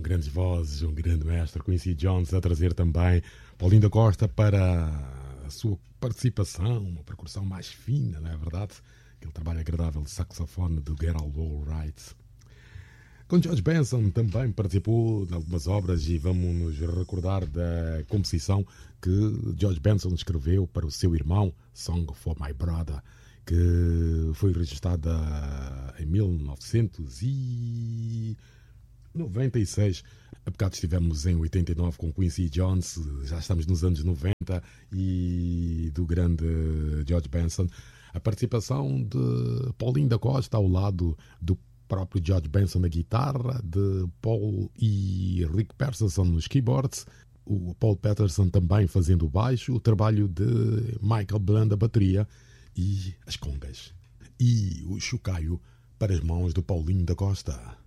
grandes vozes, um grande mestre, Quincy Jones, a trazer também Paulinho da Costa para a sua participação, uma percussão mais fina, não é verdade? Aquele trabalho agradável de saxofone do Get All Right. Com George Benson também participou de algumas obras e vamos nos recordar da composição que George Benson escreveu para o seu irmão, Song for My Brother, que foi registrada em 1996. Há bocado estivemos em 89 com Quincy Jones, já estamos nos anos 90 e do grande George Benson. A participação de Paulinho da Costa ao lado do próprio George Benson na guitarra, de Paul e Rick Peterson nos keyboards, o Paul Patterson também fazendo o baixo, o trabalho de Michael Bland a bateria e as congas. E o chocalho para as mãos do Paulinho da Costa.